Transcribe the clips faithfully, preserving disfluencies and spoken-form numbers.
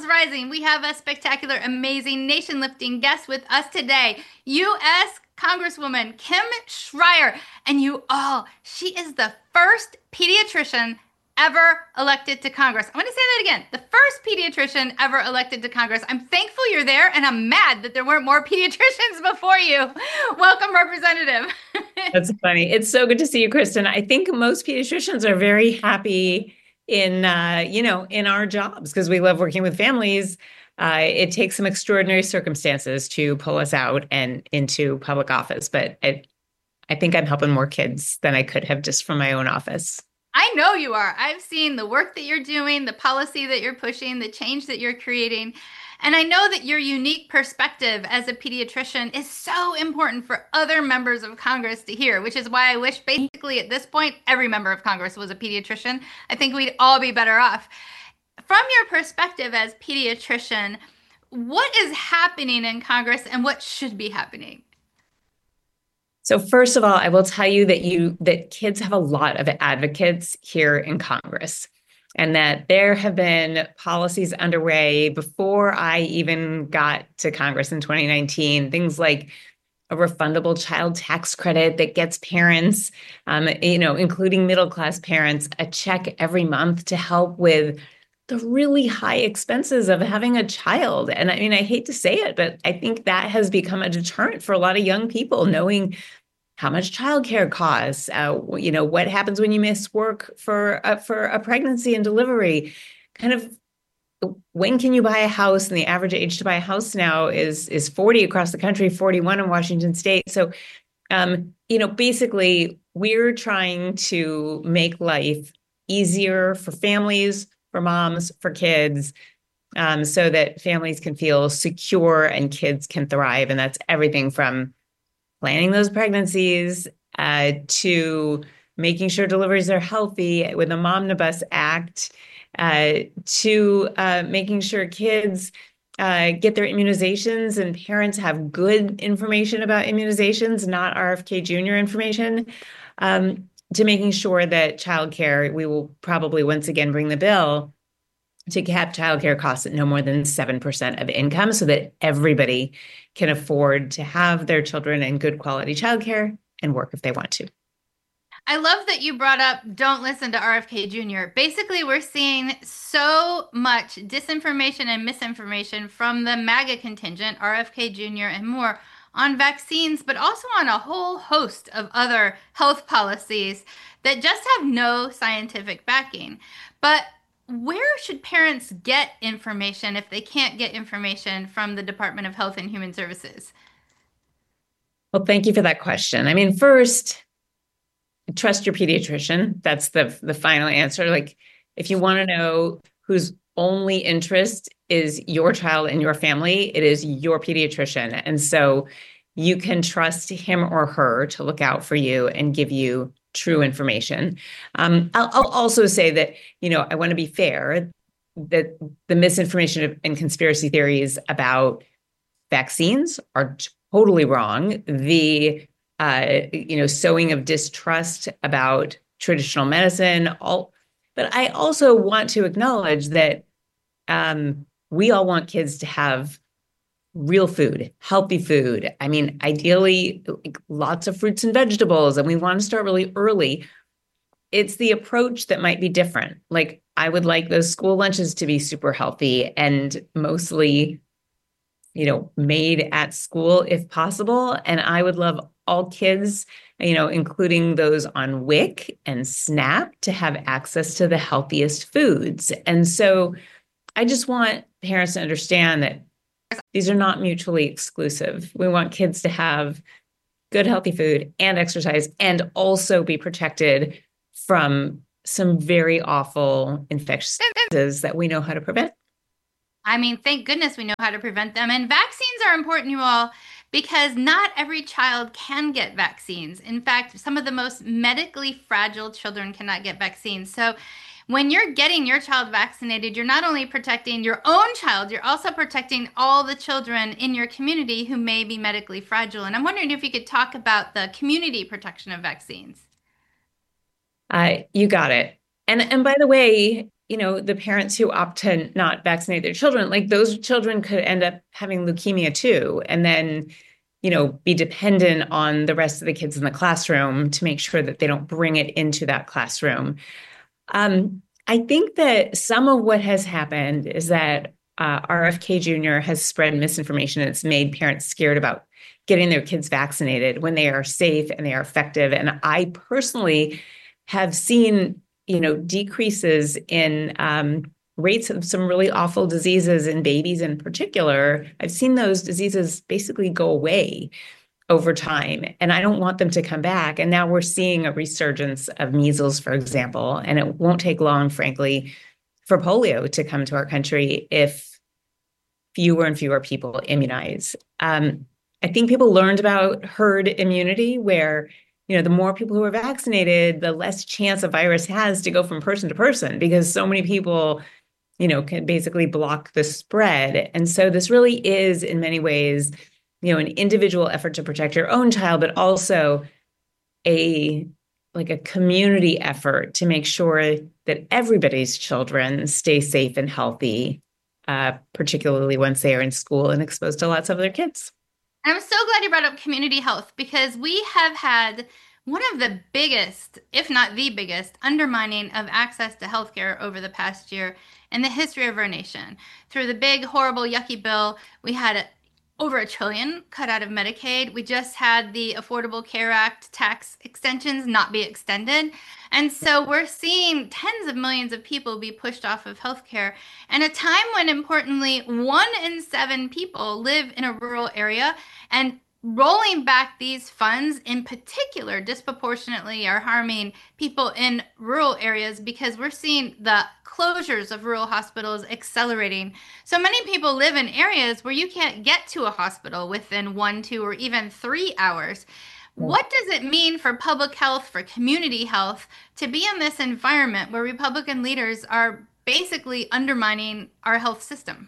is rising. We have a spectacular, amazing, nation lifting guest with us today, U S. Congresswoman Kim Schrier. And you all, she is the first pediatrician ever elected to Congress. I'm going to say that again. The first pediatrician ever elected to Congress. I'm thankful you're there, and I'm mad that there weren't more pediatricians before you. Welcome, Representative. That's funny. It's so good to see you, Kristen. I think most pediatricians are very happy in, uh, you know, in our jobs because we love working with families. Uh, it takes some extraordinary circumstances to pull us out and into public office, but I, I think I'm helping more kids than I could have just from my own office. I know you are. I've seen the work that you're doing, the policy that you're pushing, the change that you're creating. And I know that your unique perspective as a pediatrician is so important for other members of Congress to hear, which is why I wish basically at this point every member of Congress was a pediatrician. I think we'd all be better off. From your perspective as pediatrician, what is happening in Congress and what should be happening? So first of all, I will tell you that you that kids have a lot of advocates here in Congress, and that there have been policies underway before I even got to Congress in twenty nineteen, things like a refundable child tax credit that gets parents, um, you know, including middle-class parents, a check every month to help with the really high expenses of having a child. And I mean, I hate to say it, but I think that has become a deterrent for a lot of young people, knowing how much childcare costs, uh, you know, what happens when you miss work for uh, for a pregnancy and delivery, kind of when can you buy a house? And the average age to buy a house now is is forty across the country, forty-one in Washington State. So, um, you know, basically, we're trying to make life easier for families, for moms, for kids, um, so that families can feel secure and kids can thrive. And that's everything from planning those pregnancies uh, to making sure deliveries are healthy with the Momnibus Act, uh, to uh, making sure kids uh, get their immunizations and parents have good information about immunizations, not R F K Junior information, um, to making sure that childcare, we will probably once again bring the bill to cap childcare costs at no more than seven percent of income so that everybody can afford to have their children in good quality childcare and work if they want to. I love that you brought up don't listen to R F K Junior Basically, we're seeing so much disinformation and misinformation from the MAGA contingent, R F K Junior and more, on vaccines, but also on a whole host of other health policies that just have no scientific backing. But where should parents get information if they can't get information from the Department of Health and Human Services? Well, thank you for that question. I mean, first, trust your pediatrician. That's the the final answer. Like, if you want to know whose only interest is your child and your family, it is your pediatrician. And so you can trust him or her to look out for you and give you true information. Um, I'll, I'll also say that, you know, I want to be fair that the misinformation and conspiracy theories about vaccines are totally wrong. The, uh, you know, sowing of distrust about traditional medicine, all, but I also want to acknowledge that um, we all want kids to have real food, healthy food. I mean, ideally, like, lots of fruits and vegetables, and we want to start really early. It's the approach that might be different. Like, I would like those school lunches to be super healthy and mostly, you know, made at school if possible. And I would love all kids, you know, including those on WIC and SNAP, to have access to the healthiest foods. And so I just want parents to understand that these are not mutually exclusive. We want kids to have good, healthy food and exercise and also be protected from some very awful infectious diseases that we know how to prevent. I mean, thank goodness we know how to prevent them. And vaccines are important, you all, because not every child can get vaccines. In fact, some of the most medically fragile children cannot get vaccines. So when you're getting your child vaccinated, you're not only protecting your own child, you're also protecting all the children in your community who may be medically fragile. And I'm wondering if you could talk about the community protection of vaccines. Uh, you got it. And and by the way, you know, the parents who opt to not vaccinate their children, like those children could end up having leukemia too. And then, you know, be dependent on the rest of the kids in the classroom to make sure that they don't bring it into that classroom. Um, I think that some of what has happened is that uh, R F K Junior has spread misinformation. It's made parents scared about getting their kids vaccinated when they are safe and they are effective. And I personally have seen, you know, decreases in um, rates of some really awful diseases in babies in particular. I've seen those diseases basically go away over time, and I don't want them to come back. And now we're seeing a resurgence of measles, for example, and it won't take long, frankly, for polio to come to our country if fewer and fewer people immunize. Um, I think people learned about herd immunity, where, you know, the more people who are vaccinated, the less chance a virus has to go from person to person, because so many people, you know, can basically block the spread. And so this really is, in many ways, you know, an individual effort to protect your own child, but also a like a community effort to make sure that everybody's children stay safe and healthy, uh, particularly once they are in school and exposed to lots of other kids. I'm so glad you brought up community health, because we have had one of the biggest, if not the biggest, undermining of access to healthcare over the past year in the history of our nation. Through the big, horrible, yucky bill, we had over a trillion cut out of Medicaid. We just had the Affordable Care Act tax extensions not be extended. And so we're seeing tens of millions of people be pushed off of healthcare. And a time when, importantly, one in seven people live in a rural area, and rolling back these funds in particular disproportionately are harming people in rural areas, because we're seeing the closures of rural hospitals accelerating. So many people live in areas where you can't get to a hospital within one, two, or even three hours. What does it mean for public health, for community health, to be in this environment where Republican leaders are basically undermining our health system?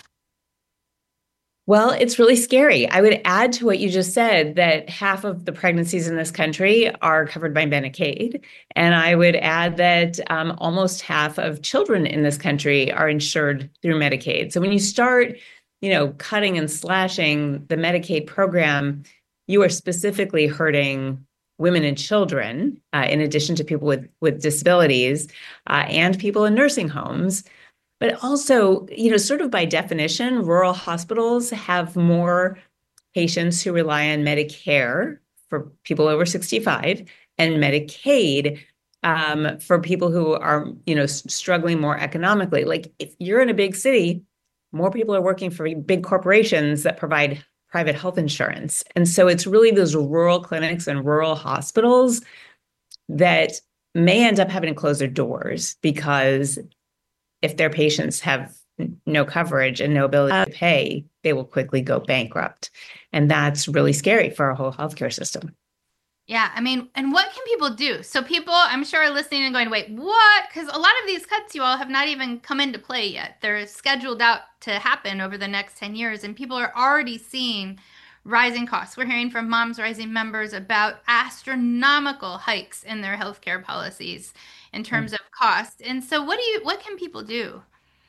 Well, it's really scary. I would add to what you just said that half of the pregnancies in this country are covered by Medicaid. And I would add that um, almost half of children in this country are insured through Medicaid. So when you start, you know, cutting and slashing the Medicaid program, you are specifically hurting women and children, uh, in addition to people with, with disabilities, uh, and people in nursing homes. But also, you know, sort of by definition, rural hospitals have more patients who rely on Medicare for people over sixty-five and Medicaid um, for people who are, you know, struggling more economically. Like if you're in a big city, more people are working for big corporations that provide private health insurance. And so it's really those rural clinics and rural hospitals that may end up having to close their doors, because if their patients have no coverage and no ability to pay, they will quickly go bankrupt. And that's really scary for our whole healthcare system. Yeah, I mean, and what can people do? So people, I'm sure, are listening and going, wait, what? Because a lot of these cuts, you all, have not even come into play yet. They're scheduled out to happen over the next ten years, and people are already seeing rising costs. We're hearing from Moms Rising members about astronomical hikes in their healthcare policies in terms of cost. And so what do you, what can people do?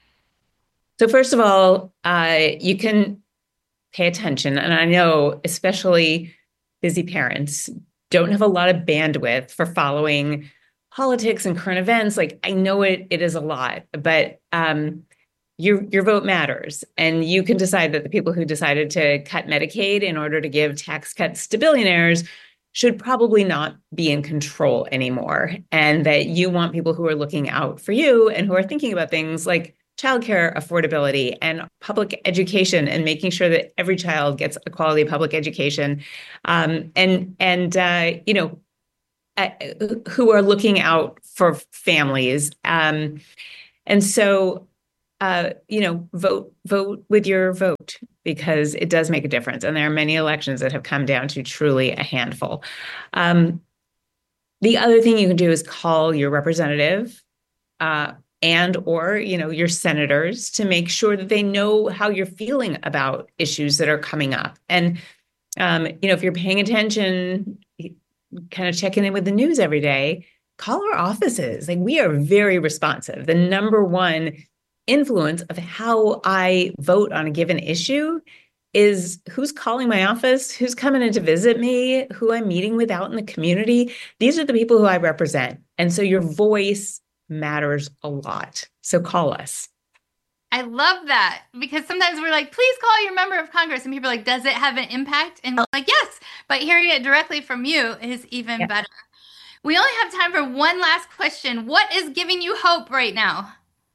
So first of all, uh, you can pay attention. And I know especially busy parents don't have a lot of bandwidth for following politics and current events. Like I know it, it is a lot, but um, your your vote matters. And you can decide that the people who decided to cut Medicaid in order to give tax cuts to billionaires should probably not be in control anymore. And that you want people who are looking out for you and who are thinking about things like childcare affordability and public education, and making sure that every child gets a quality public education, um, and and uh, you know, uh, who are looking out for families. Um, and so, uh, you know, vote vote with your vote, because it does make a difference. And there are many elections that have come down to truly a handful. Um, the other thing you can do is call your representative. Uh, and or, you know, your senators, to make sure that they know how you're feeling about issues that are coming up. And, um, you know, if you're paying attention, kind of checking in with the news every day, call our offices. Like, we are very responsive. The number one influence of how I vote on a given issue is who's calling my office, who's coming in to visit me, who I'm meeting with out in the community. These are the people who I represent. And so your voice matters a lot. So call us. I love that, because sometimes we're like, please call your member of Congress. And people are like, does it have an impact? And I'm like, yes, but hearing it directly from you is even yeah. better. We only have time for one last question. What is giving you hope right now?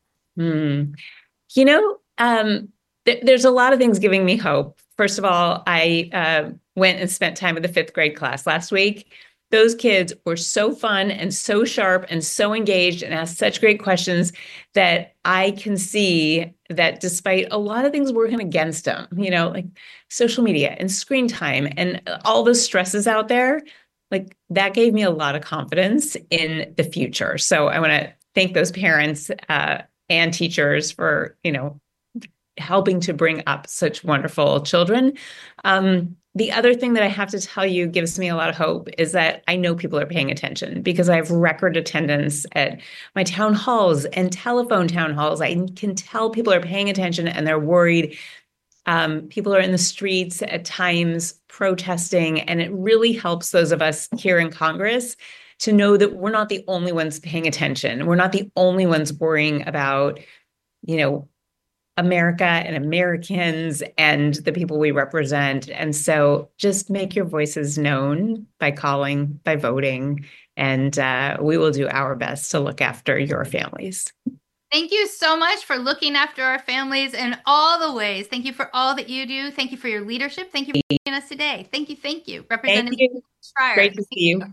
Hmm. You know, um, th- there's a lot of things giving me hope. First of all, I uh, went and spent time with the fifth grade class last week. Those kids were so fun and so sharp and so engaged and asked such great questions that I can see that despite a lot of things working against them, you know, like social media and screen time and all the stresses out there, like that gave me a lot of confidence in the future. So I want to thank those parents uh, and teachers for, you know, helping to bring up such wonderful children. Um, the other thing that I have to tell you gives me a lot of hope is that I know people are paying attention, because I have record attendance at my town halls and telephone town halls. I can tell people are paying attention and they're worried. Um, people are in the streets at times protesting, and it really helps those of us here in Congress to know that we're not the only ones paying attention. We're not the only ones worrying about, you know, America and Americans and the people we represent. And so just make your voices known by calling, by voting, and uh, we will do our best to look after your families. Thank you so much for looking after our families in all the ways. Thank you for all that you do. Thank you for your leadership. Thank you for joining us today. Thank you. Thank you. Representative Thank you. Schreier. Great to see you.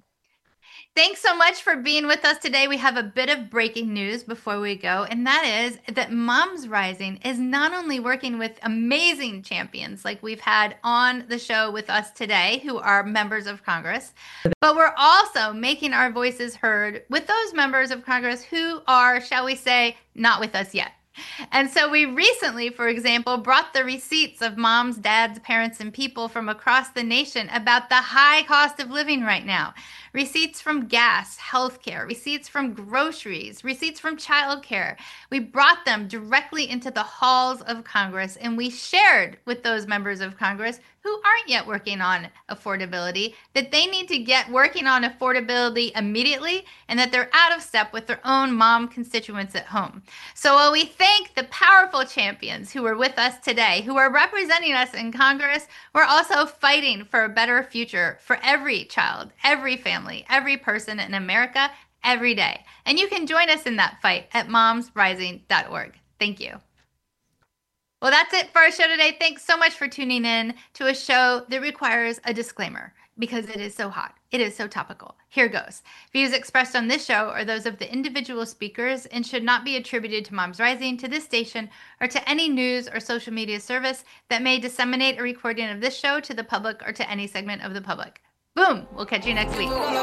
Thanks so much for being with us today. We have a bit of breaking news before we go, and that is that Moms Rising is not only working with amazing champions like we've had on the show with us today, who are members of Congress, but we're also making our voices heard with those members of Congress who are, shall we say, not with us yet. And so we recently, for example, brought the receipts of moms, dads, parents, and people from across the nation about the high cost of living right now. Receipts from gas, healthcare, receipts from groceries, receipts from childcare. We brought them directly into the halls of Congress, and we shared with those members of Congress who aren't yet working on affordability that they need to get working on affordability immediately, and that they're out of step with their own mom constituents at home. So while we thank the powerful champions who are with us today, who are representing us in Congress, we're also fighting for a better future for every child, every family, every person in America, every day. And you can join us in that fight at moms rising dot org. Thank you. Well, that's it for our show today. Thanks so much for tuning in to a show that requires a disclaimer, because it is so hot. It is so topical. Here goes. Views expressed on this show are those of the individual speakers and should not be attributed to Moms Rising, to this station, or to any news or social media service that may disseminate a recording of this show to the public or to any segment of the public. Boom! We'll catch you next week.